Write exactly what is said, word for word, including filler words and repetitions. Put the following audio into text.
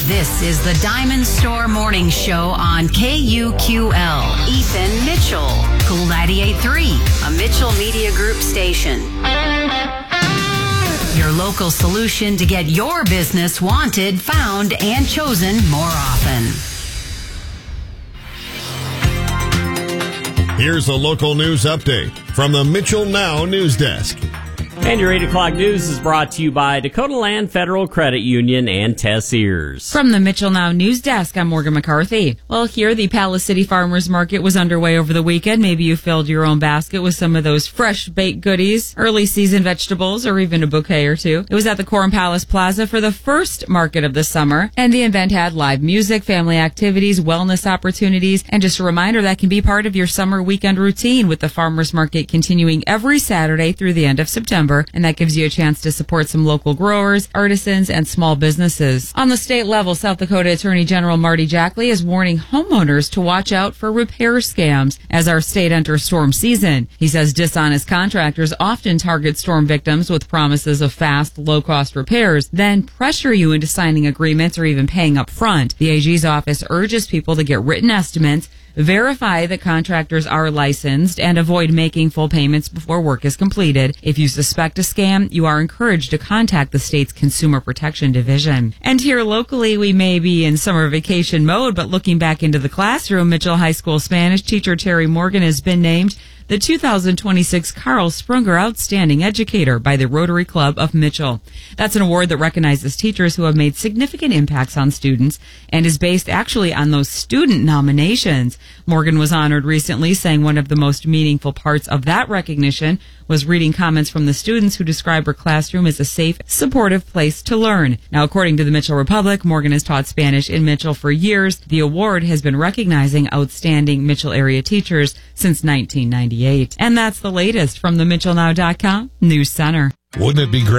This is the Diamond Store Morning Show on K U Q L. Ethan Mitchell, Cool ninety-eight point three, a Mitchell Media Group station. Your local solution to get your business wanted, found, and chosen more often. Here's a local news update from the Mitchell Now News Desk. And your eight o'clock news is brought to you by Dakota Land Federal Credit Union and Tessiers. From the Mitchell Now News Desk, I'm Morgan McCarthy. Well, here, the Palace City Farmers Market was underway over the weekend. Maybe you filled your own basket with some of those fresh baked goodies, early season vegetables, or even a bouquet or two. It was at the Coram Palace Plaza for the first market of the summer, and the event had live music, family activities, wellness opportunities, and just a reminder that can be part of your summer weekend routine, with the Farmers Market continuing every Saturday through the end of September. And that gives you a chance to support some local growers, artisans, and small businesses. On the state level, South Dakota Attorney General Marty Jackley is warning homeowners to watch out for repair scams as our state enters storm season. He says dishonest contractors often target storm victims with promises of fast, low-cost repairs, then pressure you into signing agreements or even paying up front. The A G's office urges people to get written estimates, verify that contractors are licensed, and avoid making full payments before work is completed. If you suspect a scam, you are encouraged to contact the state's Consumer Protection Division. And here locally, we may be in summer vacation mode, but looking back into the classroom, Mitchell High School Spanish teacher Terry Morgan has been named the two thousand twenty-six Carl Sprunger Outstanding Educator by the Rotary Club of Mitchell. That's an award that recognizes teachers who have made significant impacts on students and is based actually on those student nominations. Morgan was honored recently, saying one of the most meaningful parts of that recognition was reading comments from the students who describe her classroom as a safe, supportive place to learn. Now, according to the Mitchell Republic, Morgan has taught Spanish in Mitchell for years. The award has been recognizing outstanding Mitchell area teachers since nineteen ninety-eight. And that's the latest from the Mitchell Now dot com News Center. Wouldn't it be great